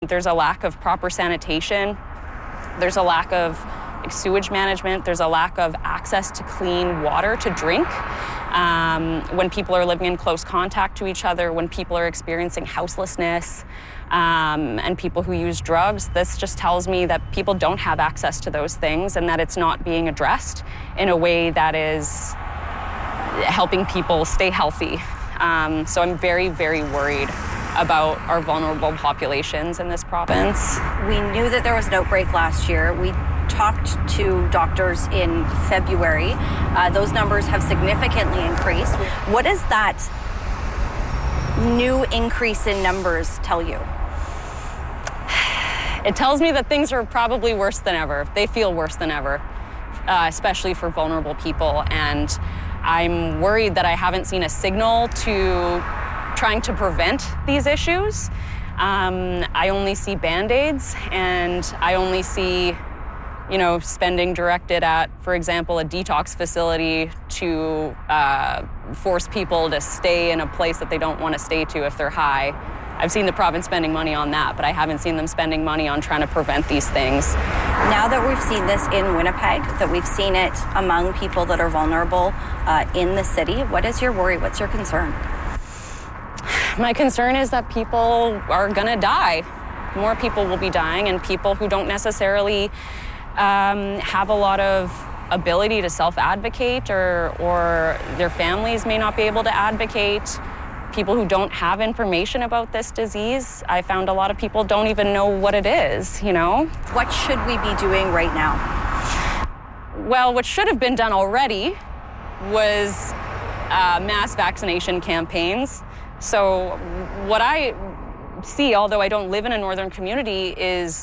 There's a lack of proper sanitation. There's a lack of sewage management. There's a lack of access to clean water to drink. When people are living in close contact to each other, when people are experiencing houselessness, and people who use drugs, this just tells me that people don't have access to those things and that it's not being addressed in a way that is helping people stay healthy. So I'm very, very worried about our vulnerable populations in this province. We knew that there was an outbreak last year. We talked to doctors in February. Those numbers have significantly increased. What does that new increase in numbers tell you? It tells me that things are probably worse than ever. They feel worse than ever, especially for vulnerable people. And I'm worried that I haven't seen a signal to trying to prevent these issues. I only see Band-Aids, and I only see spending directed at, for example, a detox facility to force people to stay in a place that they don't want to stay to if they're high. I've seen the province spending money on that, but I haven't seen them spending money on trying to prevent these things. Now that we've seen this in Winnipeg, that we've seen it among people that are vulnerable in the city, what is your worry? What's your concern? My concern is that people are going to die. More people will be dying, and people who don't necessarily have a lot of ability to self-advocate or their families may not be able to advocate. People who don't have information about this disease, I found a lot of people don't even know what it is, What should we be doing right now? Well, what should have been done already was mass vaccination campaigns. So what I see, although I don't live in a northern community, is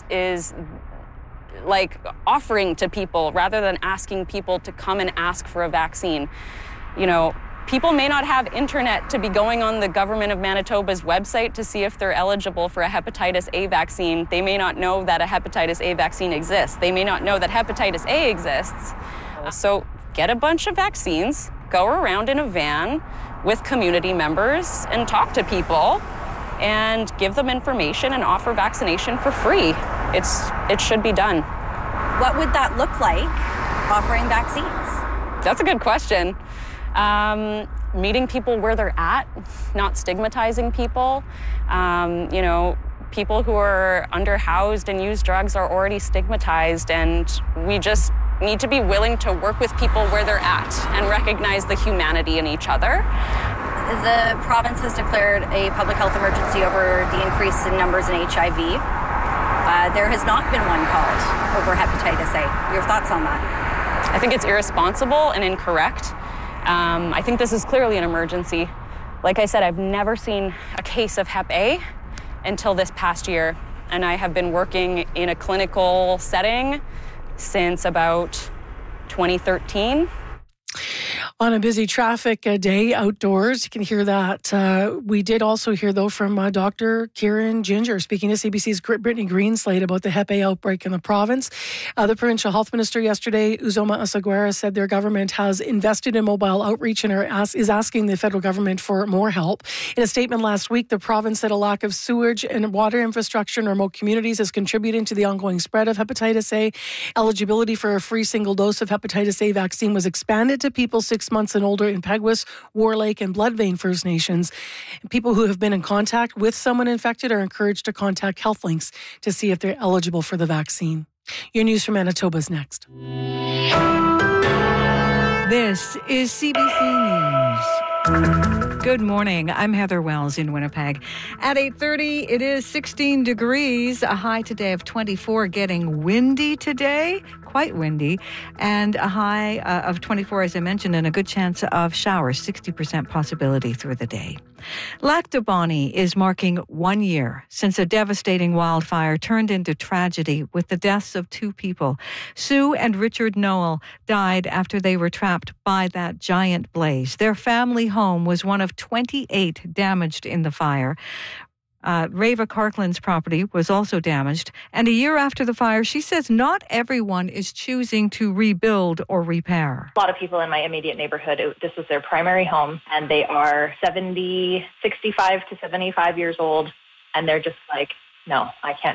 like offering to people rather than asking people to come and ask for a vaccine. People may not have internet to be going on the government of Manitoba's website to see if they're eligible for a hepatitis A vaccine. They may not know that a hepatitis A vaccine exists. They may not know that hepatitis A exists. So get a bunch of vaccines, go around in a van with community members and talk to people and give them information and offer vaccination for free. It should be done. What would that look like, offering vaccines? That's a good question. Meeting people where they're at, not stigmatizing people. People who are underhoused and use drugs are already stigmatized, and we just need to be willing to work with people where they're at and recognize the humanity in each other. The province has declared a public health emergency over the increase in numbers in HIV. There has not been one called over hepatitis A. Your thoughts on that? I think it's irresponsible and incorrect. I think this is clearly an emergency. Like I said, I've never seen a case of Hep A until this past year, and I have been working in a clinical setting since about 2013. On a busy traffic day outdoors, you can hear that. We did also hear, though, from Dr. Kieran Ginger speaking to CBC's Brittany Greenslade about the Hep A outbreak in the province. The provincial health minister yesterday, Uzoma Asagwara, said their government has invested in mobile outreach and is asking the federal government for more help. In a statement last week, the province said a lack of sewage and water infrastructure in remote communities is contributing to the ongoing spread of hepatitis A. Eligibility for a free single dose of hepatitis A vaccine was expanded to people 6 months and older in Peguis, War Lake, and Bloodvein First Nations. People who have been in contact with someone infected are encouraged to contact HealthLinks to see if they're eligible for the vaccine. Your news from Manitoba's next. This is CBC News. Good morning. I'm Heather Wells in Winnipeg. At 8:30, it is 16 degrees, a high today of 24, getting windy today, quite windy, and a high of 24, as I mentioned, and a good chance of showers, 60% possibility through the day. Lac du Bonnet is marking 1 year since a devastating wildfire turned into tragedy with the deaths of 2 people. Sue and Richard Noel died after they were trapped by that giant blaze. Their family home was one of 28 damaged in the fire. Reva Carkland's property was also damaged. And a year after the fire, she says not everyone is choosing to rebuild or repair. A lot of people in my immediate neighborhood, this was their primary home, and they are 65 to 75 years old, and they're just like, no, I can't